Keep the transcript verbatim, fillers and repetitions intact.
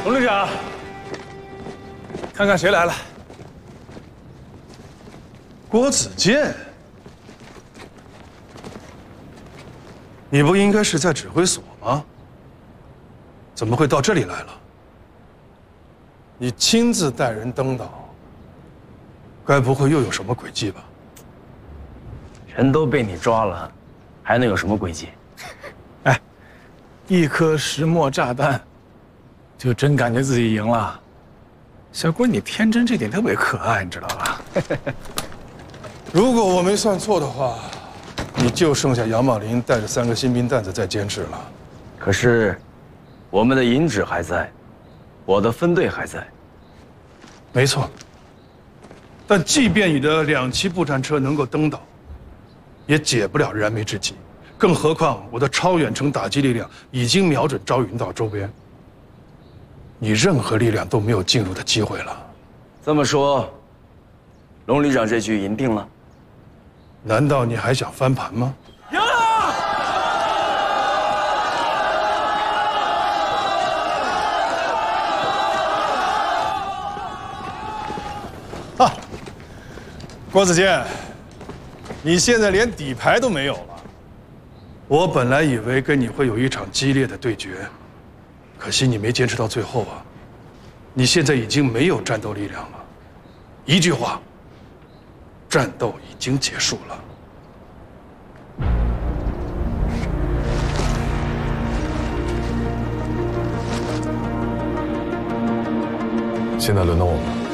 董事长，看看谁来了。 郭子健，你不应该是在指挥所吗？怎么会到这里来了？你亲自带人登岛，该不会又有什么诡计吧？ 人都被你抓了，还能有什么诡计？ 哎，一颗石墨炸弹，就真感觉自己赢了。小郭，你天真这点特别可爱，你知道吧？ 如果我没算错的话，你就剩下杨茂林带着三个新兵蛋子在监视了。 可是，我们的银纸还在，我的分队还在。 没错。但即便你的两栖步战车能够登岛，也解不了燃眉之急。更何况我的超远程打击力量已经瞄准招云岛周边，你任何力量都没有进入的机会了。 这么说，龙旅长这局赢定了？ 难道你还想翻盘吗？ 赢了！ 哈，郭子健，你现在连底牌都没有了。我本来以为跟你会有一场激烈的对决，可惜你没坚持到最后啊！你现在已经没有战斗力量了。一句话，战斗已经结束了。 现在轮到我们了。